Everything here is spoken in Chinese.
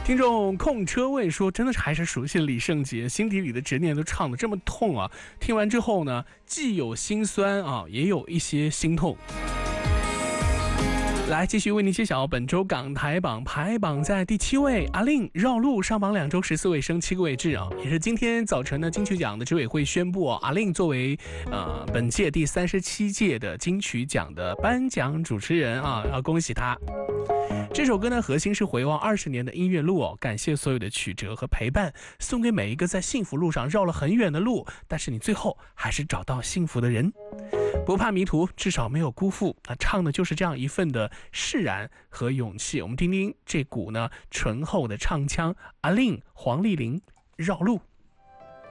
听众空车位说，真的是还是熟悉李圣杰，心底里的执念都唱得这么痛啊！听完之后呢，既有心酸啊，也有一些心痛。来，继续为您揭晓本周港台榜排榜在第7位，阿令绕路上榜2周14位升7个位置啊，也是今天早晨呢金曲奖的执委会宣布阿令作为本届第37届的金曲奖的颁奖主持人啊，要恭喜他。这首歌呢，核心是回望20年的音乐路哦，感谢所有的曲折和陪伴，送给每一个在幸福路上绕了很远的路，但是你最后还是找到幸福的人。不怕迷途，至少没有辜负。唱的就是这样一份的释然和勇气。我们听听这股呢醇厚的唱腔，阿令、黄丽玲，绕路。